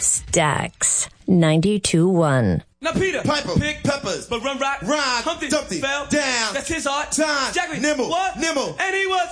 Stax 92.1. Now Peter, Piper, pick peppers, but run rock, rhyme, Humpty, Dumpty, fell down, that's his art, time, Jackie, nimble, what? nimble, And he was